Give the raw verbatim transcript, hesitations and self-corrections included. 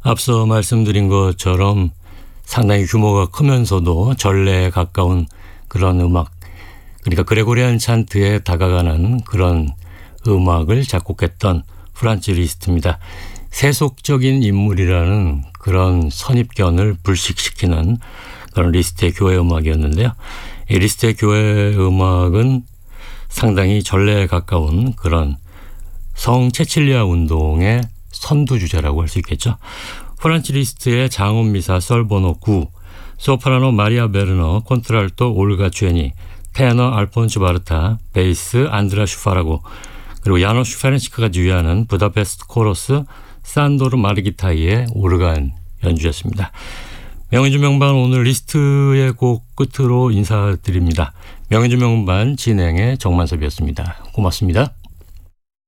앞서 말씀드린 것처럼 상당히 규모가 크면서도 전래에 가까운 그런 음악, 그러니까 그레고리안 찬트에 다가가는 그런 음악을 작곡했던 프란츠 리스트입니다. 세속적인 인물이라는 그런 선입견을 불식시키는 그런 리스트의 교회 음악이었는데요. 이 리스트의 교회 음악은 상당히 전래에 가까운 그런 성 체칠리아 운동의 선두주자라고 할 수 있겠죠. 프란츠 리스트의 장원 미사 썰번호 구, 소프라노 마리아 베르너, 콘트랄토 올가 쥐니, 테너 알폰스 바르타, 베이스 안드라 슈파라고, 그리고 야노슈 페렌치크가 지휘하는 부다페스트 코러스 산도르 마르기타이의 오르간 연주였습니다. 명인주 명반 오늘 리스트의 곡 끝으로 인사드립니다. 명인주 명반 진행의 정만섭이었습니다. 고맙습니다.